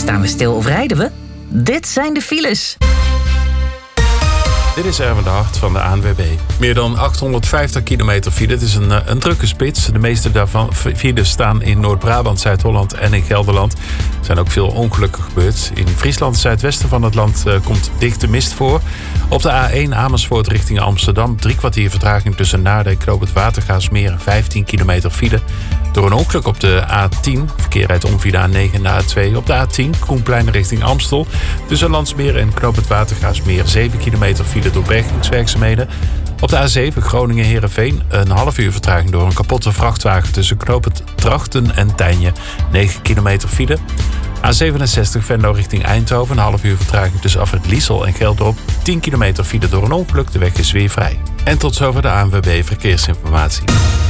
Staan we stil of rijden we? Dit zijn de files. Dit is Erwin de Hart van de ANWB. Meer dan 850 kilometer file. Het is een drukke spits. De meeste daarvan files staan in Noord-Brabant, Zuid-Holland en in Gelderland. Er zijn ook veel ongelukken gebeurd. In Friesland, het zuidwesten van het land, komt dichte mist voor. Op de A1 Amersfoort richting Amsterdam. 3 kwartier vertraging tussen Naarden en Knoop het Watergaasmeer. 15 kilometer file. Door een ongeluk op de A10. Verkeer rijdt om via de A9 naar A2. Op de A10 Koenplein richting Amstel. Tussen Landsmeer en Knoop het Watergaasmeer. 7 kilometer file door bergingswerkzaamheden. Op de A7 Groningen-Heerenveen een half uur vertraging door een kapotte vrachtwagen tussen Knoop het Drachten en Tijnje. 9 kilometer file. A67 Venlo richting Eindhoven. Een half uur vertraging tussen Afrit Liesel en Geldrop. 10 kilometer file door een ongeluk. De weg is weer vrij. En tot zover de ANWB Verkeersinformatie.